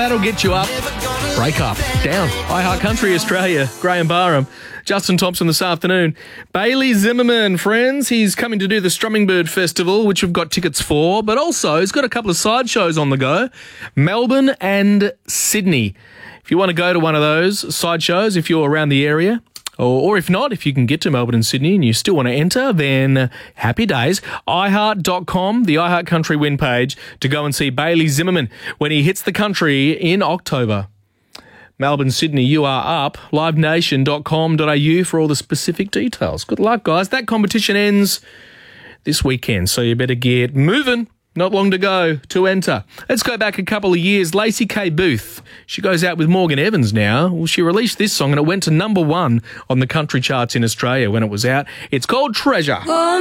That'll get you up. Break up. Down. iHeart Country Australia. Graham Barham. Justin Thompson this afternoon. Bailey Zimmerman, friends. He's coming to do the Strumming Bird Festival, which we've got tickets for, but also he's got a couple of side shows on the go. Melbourne and Sydney. If you want to go to one of those side shows, if you're around the area, or if not, if you can get to Melbourne and Sydney and you still want to enter, then happy days. iHeart.com, the iHeart Country win page, to go and see Bailey Zimmerman when he hits the country in October. Melbourne, Sydney, you are up. livenation.com.au for all the specific details. Good luck, guys. That competition ends this weekend, so you better get moving. Not long to go to enter. Let's go back a couple of years. Lacey K. Booth. She goes out with Morgan Evans now. Well, she released this song and it went to #1 on the country charts in Australia when it was out. It's called Treasure.